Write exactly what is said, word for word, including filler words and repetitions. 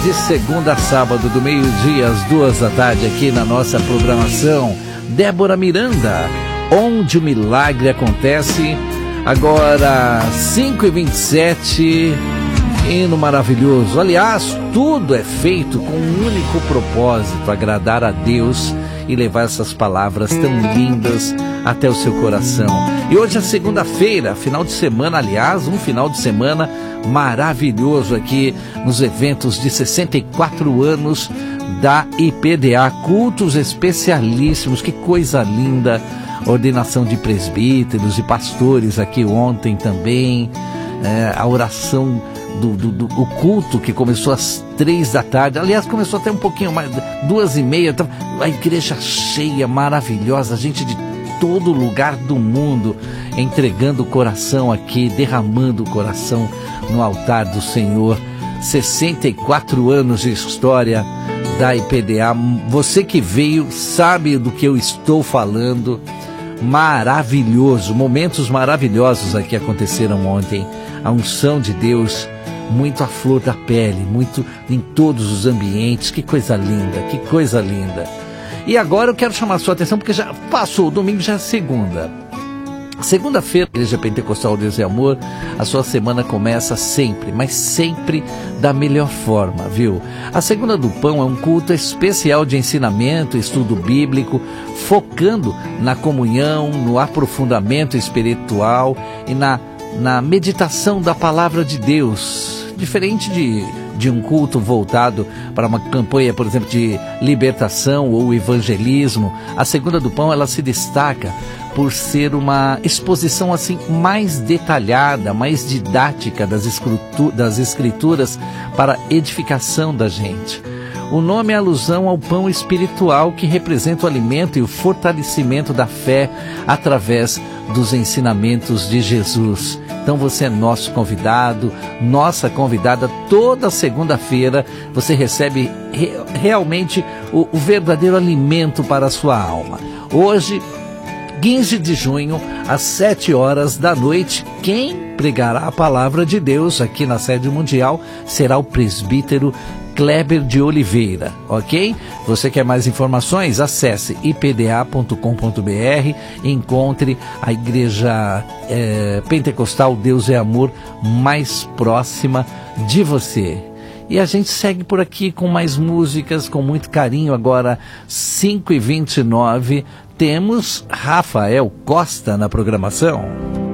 de segunda a sábado, do meio-dia às duas da tarde, aqui na nossa programação. Débora Miranda, onde o milagre acontece. Agora, cinco e vinte e sete, hino maravilhoso. Aliás, tudo é feito com um único propósito: agradar a Deus e levar essas palavras tão lindas até o seu coração. E hoje é segunda-feira, final de semana, aliás, um final de semana maravilhoso aqui nos eventos de sessenta e quatro anos da I P D A, cultos especialíssimos, que coisa linda, ordenação de presbíteros e pastores aqui ontem também, é, a oração do, do, do o culto que começou às três da tarde, aliás começou até um pouquinho mais, duas e meia, a igreja cheia, maravilhosa, gente de todo lugar do mundo entregando o coração aqui, derramando o coração no altar do Senhor. Sessenta e quatro anos de história da I P D A. Você que veio sabe do que eu estou falando. Maravilhoso, momentos maravilhosos aqui aconteceram ontem. A unção de Deus muito à flor da pele, muito em todos os ambientes. Que coisa linda, que coisa linda. E agora eu quero chamar a sua atenção, porque já passou o domingo, já é segunda. Segunda-feira, Igreja Pentecostal Deus e Amor, a sua semana começa sempre, mas sempre da melhor forma, viu? A Segunda do Pão é um culto especial de ensinamento, estudo bíblico, focando na comunhão, no aprofundamento espiritual e na, na meditação da Palavra de Deus. Diferente de, de um culto voltado para uma campanha, por exemplo, de libertação ou evangelismo, a Segunda do Pão ela se destaca por ser uma exposição assim mais detalhada, mais didática das, escritu- das escrituras para edificação da gente. O nome é alusão ao pão espiritual que representa o alimento e o fortalecimento da fé através dos ensinamentos de Jesus. Então você é nosso convidado, nossa convidada. Toda segunda-feira você recebe re- realmente o, o verdadeiro alimento para a sua alma. Hoje, quinze de junho, às sete horas da noite, quem pregará a palavra de Deus aqui na sede mundial será o presbítero Kleber de Oliveira, ok? Você quer mais informações? Acesse i p d a ponto com ponto b r e encontre a Igreja é, Pentecostal Deus é Amor mais próxima de você. E a gente segue por aqui com mais músicas, com muito carinho. Agora, cinco e vinte e nove, temos Rafael Costa na programação.